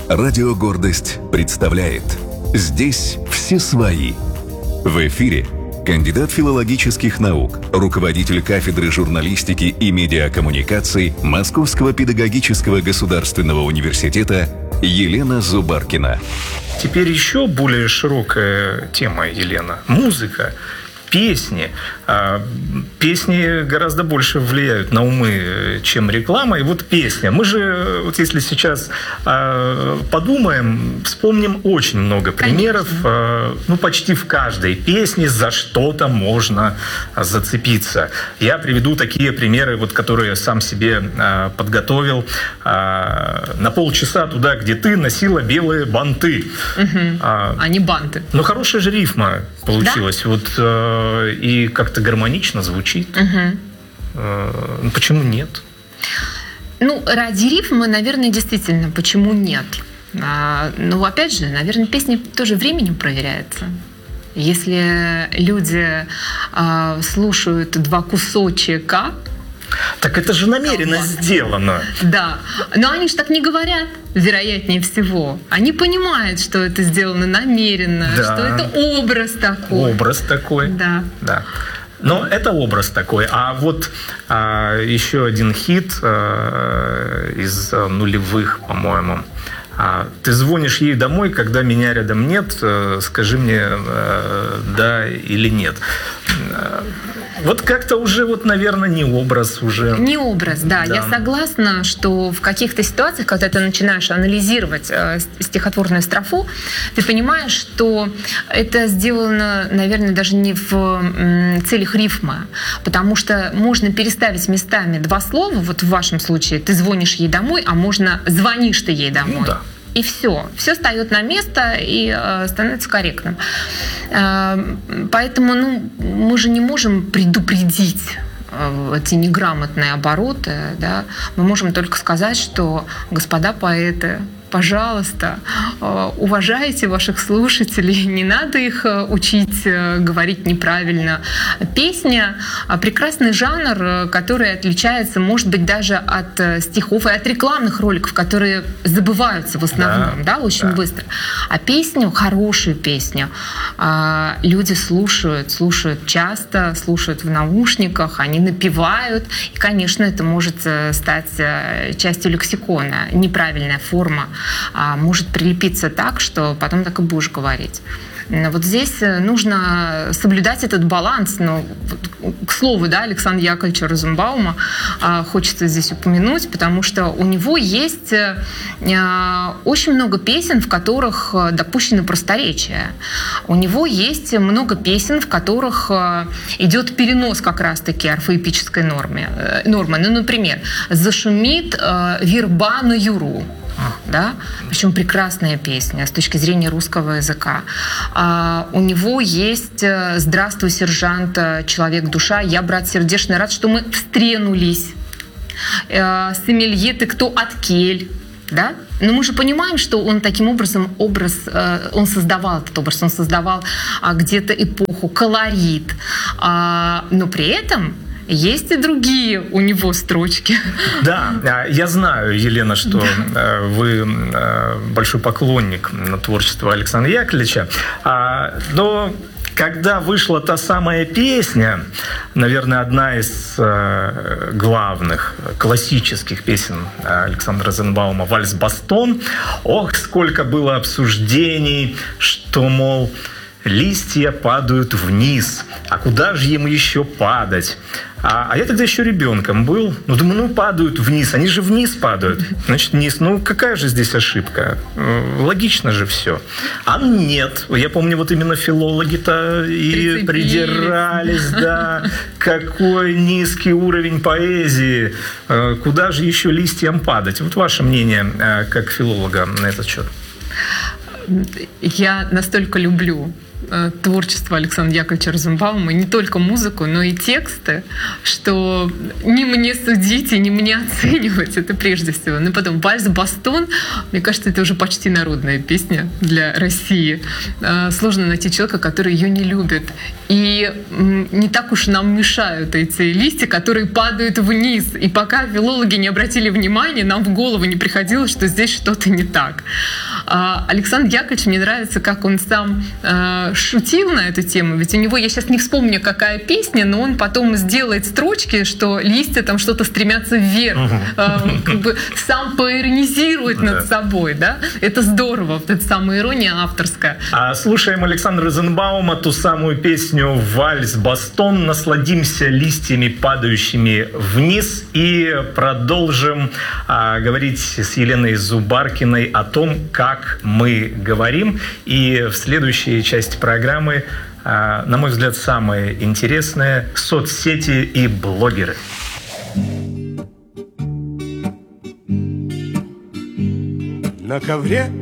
Радио «Гордость» представляет «Здесь все свои». В эфире кандидат филологических наук, руководитель кафедры журналистики и медиакоммуникаций Московского педагогического государственного университета Елена Зубаркина. Теперь еще более широкая тема, Елена. Музыка. Песни. Песни гораздо больше влияют на умы, чем реклама. И вот песня. Мы же, вот если сейчас подумаем, вспомним очень много примеров. Почти в каждой песне за что-то можно зацепиться. Я приведу такие примеры, вот, которые я сам себе подготовил. На полчаса туда, где ты носила белые банты. А не банты. Ну, хорошая же рифма получилась. Да? Вот, и как-то гармонично звучит. Почему нет? Ну, ради рифмы, наверное, действительно, почему нет? Ну, опять же, наверное, песня тоже временем проверяется. Если люди слушают два кусочка, так это же намеренно сделано. Да, но они же так не говорят, вероятнее всего. Они понимают, что это сделано намеренно, да. Что это образ такой. Образ такой. Да. Да. Но это образ такой. А вот еще один хит из нулевых, по-моему. Ты звонишь ей домой, когда меня рядом нет, скажи мне, да или нет. Вот как-то уже, вот, наверное, не образ уже. Не образ, да. Я согласна, что в каких-то ситуациях, когда ты начинаешь анализировать стихотворную строфу, ты понимаешь, что это сделано, наверное, даже не в целях рифма, потому что можно переставить местами два слова, вот в вашем случае ты звонишь ей домой, а можно звонишь ты ей домой. Ну, да. И все встает на место и становится корректным. Поэтому мы же не можем предупредить эти неграмотные обороты. Да? Мы можем только сказать, что, господа поэты, пожалуйста, уважайте ваших слушателей, не надо их учить говорить неправильно. Песня — прекрасный жанр, который отличается, может быть, даже от стихов и от рекламных роликов, которые забываются в основном, да, очень быстро. А песню, хорошую песню, люди слушают часто, слушают в наушниках, они напевают, и, конечно, это может стать частью лексикона. Неправильная форма может прилепиться так, что потом так и будешь говорить. Вот здесь нужно соблюдать этот баланс. Но, к слову, да, Александра Яковлевича Розенбаума хочется здесь упомянуть, потому что у него есть очень много песен, в которых допущены просторечия. У него есть много песен, в которых идет перенос как раз-таки орфоэпической нормы. Ну, например, «Зашумит верба на юру». Да? Причем прекрасная песня с точки зрения русского языка. У него есть «Здравствуй, сержант, человек-душа, я, брат сердечный, рад, что мы встренулись». «Сомелье, ты кто от кель». Да? Но мы же понимаем, что он таким образом он создавал этот образ, он создавал где-то эпоху, колорит. Но при этом есть и другие у него строчки. Да, я знаю, Елена, что вы большой поклонник творчества Александра Яковлевича. Но когда вышла та самая песня, наверное, одна из главных классических песен Александра Розенбаума «Вальс-Бастон», ох, сколько было обсуждений, что, мол, листья падают вниз, а куда же им еще падать? А я тогда еще ребенком был. Думаю, падают вниз. Они же вниз падают. Значит, вниз. Какая же здесь ошибка? Логично же все. А нет. Я помню, вот именно филологи-то и придирались, да. Какой низкий уровень поэзии. Куда же еще листьям падать? Вот ваше мнение как филолога на этот счет. Я настолько люблю творчество Александра Яковлевича Розенбаума, не только музыку, но и тексты, что не мне судить и не мне оценивать, это прежде всего. Ну, потом «Вальс-Бастон», мне кажется, это уже почти народная песня для России. Сложно найти человека, который ее не любит. И не так уж нам мешают эти листья, которые падают вниз. И пока филологи не обратили внимания, нам в голову не приходило, что здесь что-то не так. Александр Яковлевич, мне нравится, как он сам шутил на эту тему. Ведь у него, я сейчас не вспомню, какая песня, но он потом сделает строчки, что листья там что-то стремятся вверх. Как бы сам поиронизирует над собой. Да? Это здорово, вот эта самая ирония авторская. Слушаем Александра Розенбаума, ту самую песню «Вальс-Бастон». Насладимся листьями, падающими вниз, и продолжим говорить с Еленой Зубаркиной о том, как мы говорим. И в следующей части программы, на мой взгляд, самое интересное – соцсети и блогеры. На ковре